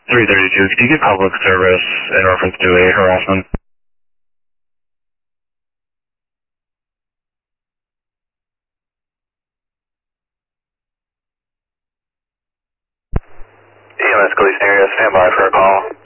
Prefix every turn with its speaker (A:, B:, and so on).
A: 332, can you give public service in reference to a harassment? EMS Gleason area, stand by for a call.